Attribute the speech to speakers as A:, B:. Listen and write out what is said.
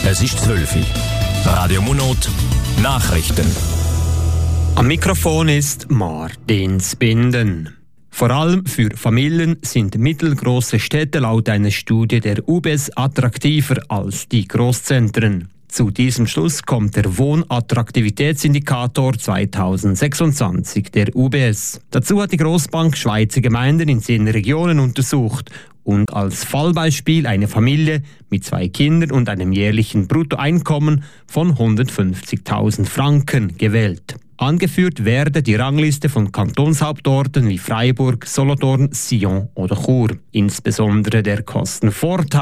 A: Es ist 12 Uhr. Radio Munot, Nachrichten.
B: Am Mikrofon ist Martin Spinden. Vor allem für Familien sind mittelgroße Städte laut einer Studie der UBS attraktiver als die Großzentren. Zu diesem Schluss kommt der Wohnattraktivitätsindikator 2026 der UBS. Dazu hat die Grossbank Schweizer Gemeinden in 10 Regionen untersucht und als Fallbeispiel eine Familie mit 2 Kindern und einem jährlichen Bruttoeinkommen von 150.000 Franken gewählt. Angeführt werde die Rangliste von Kantonshauptorten wie Freiburg, Solothurn, Sion oder Chur. Insbesondere der Kostenvorteil